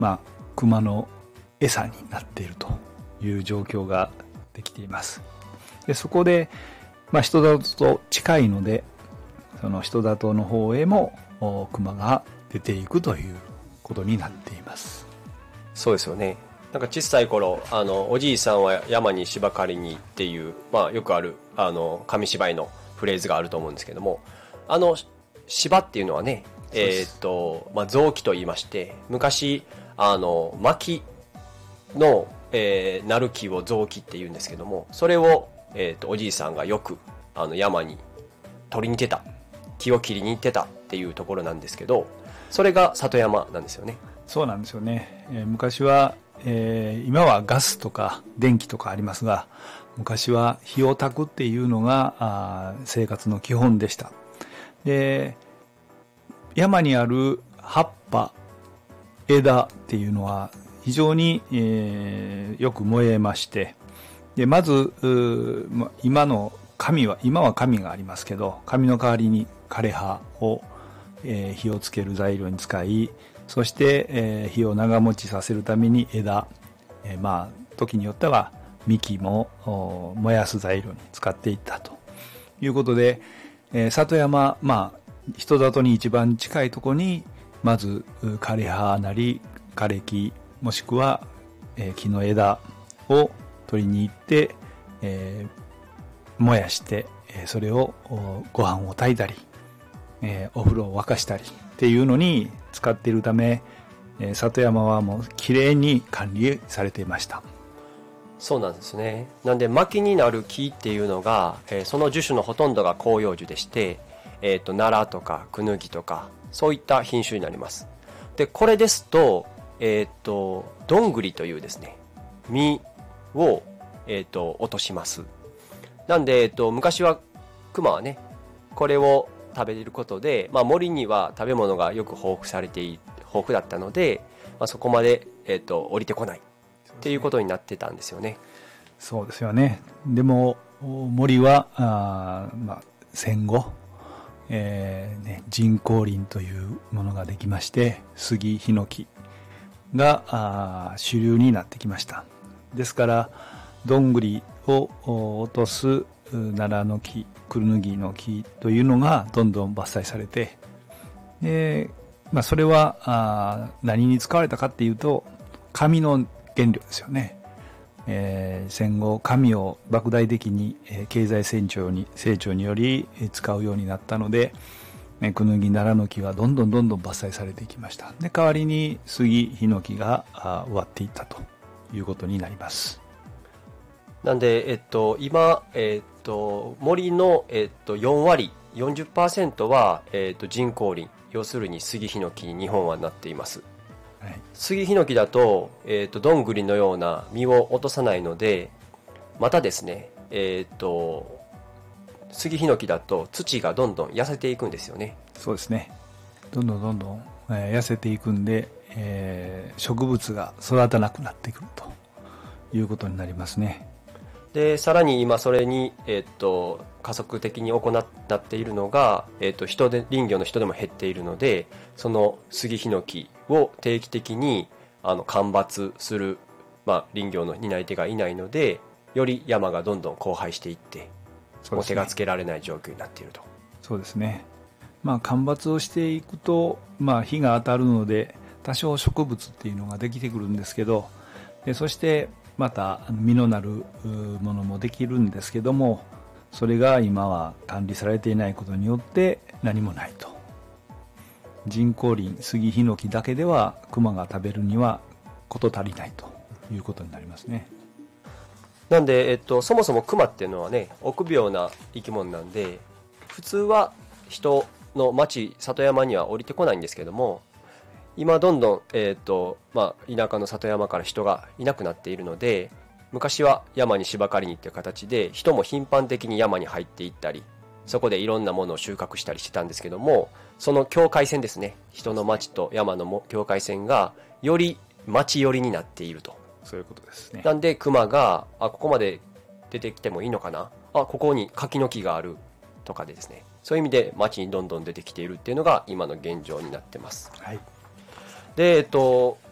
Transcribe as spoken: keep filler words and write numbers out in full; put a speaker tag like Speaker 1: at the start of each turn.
Speaker 1: まあ、熊の餌になっているという状況ができています。でそこで、まあ、人里と近いので、その人里の方へも熊が出ていくということになっています。
Speaker 2: そうですよね。なんか小さい頃、あのおじいさんは山に芝刈りにっていう、まあ、よくあるあの紙芝居のフレーズがあると思うんですけども、あの芝っていうのはね、えーっとまあ、雑木と言いまして、昔あの薪の、えー、なる木を雑木って言うんですけども、それを、えーっとおじいさんがよくあの山に取りに行ってた、木を切りに行ってたっていうところなんですけど、それが里山なんですよね。
Speaker 1: そうなんですよね。えー、昔は、えー、今はガスとか電気とかありますが、昔は火を焚くっていうのがあ生活の基本でした。で、山にある葉っぱ、枝っていうのは非常に、えー、よく燃えまして、でまず今の紙は今は紙がありますけど、紙の代わりに枯葉を、えー、火をつける材料に使い、そして、えー、火を長持ちさせるために枝、えー、まあ時によっては幹も燃やす材料に使っていったということで、えー、里山、まあ人里に一番近いところにまず枯葉なり枯れ木、もしくは、えー、木の枝を取りに行って、えー、燃やして、えー、それをご飯を炊いたり、えー、お風呂を沸かしたりっていうのに使っているため、えー、里山はもうきれいに管理されていました。
Speaker 2: そうなんですね。なんで薪になる木っていうのが、えー、その樹種のほとんどが広葉樹でして、えー、と奈良とかクヌギとかそういった品種になります。でこれですと、えー、とどんぐりというですね実を、えー、と落とします。なんで、えー、と昔は熊はねこれを食べることで、まあ、森には食べ物がよく豊富されてい豊富だったので、まあ、そこまで、えー、と降りてこないっていうことになってたんですよね。
Speaker 1: そうですよね。でも森はあ、まあ、戦後、えーね、人工林というものができまして、杉ヒノキがあ主流になってきました。ですからどんぐりを落とす奈良の木、クルヌギの木というのがどんどん伐採されて、で、まあ、それはあ何に使われたかっていうと紙の原料ですよね。えー、戦後紙を莫大的に、えー、経済成長に成長により使うようになったので、ね、クヌギ奈良の木はどんどんどんどん伐採されていきました。で代わりに杉ヒノキが植わっていったということになります。
Speaker 2: なんで、えっと、今、えっと、森の、えっと、よんわり よんじゅっパーセント は、えっと、人工林、要するに杉ヒノキに日本はなっています。はい、杉ヒノキだと、えっと、どんぐりのような実を落とさないので、またですね、えっと、杉ヒノキだと土がどんどん痩せていくんですよね。
Speaker 1: そうですね。どんどんどんどん、えー、痩せていくんで、えー、植物が育たなくなってくるということになりますね。
Speaker 2: でさらに今それに、えー、っと加速的に行っているのが、えー、っと人で林業の人でも減っているので、その杉ヒノキを定期的にあの間伐する、まあ、林業の担い手がいないので、より山がどんどん荒廃していって、もう手がつけられない状況になっていると。
Speaker 1: そうですね。まあ、間伐をしていくと、まあ、日が当たるので多少植物っていうのができてくるんですけど、でそしてまた実のなるものもできるんですけども、それが今は管理されていないことによって何もないと。人工林、杉ヒノキだけでは熊が食べるには事足りないということになりますね。
Speaker 2: なんで、えっと、そもそも熊っていうのはね、臆病な生き物なんで、普通は人の町、里山には降りてこないんですけども、今どんどん、えーとまあ、田舎の里山から人がいなくなっているので、昔は山に芝刈りにっていう形で人も頻繁的に山に入っていったり、そこでいろんなものを収穫したりしてたんですけども、その境界線ですね、人の町と山の境界線がより町寄りになっていると。
Speaker 1: そういうことですね。
Speaker 2: なんで熊があここまで出てきてもいいのかな、あここに柿の木があるとかでですね、そういう意味で町にどんどん出てきているっていうのが今の現状になってます。
Speaker 1: はい。
Speaker 2: で、えっと、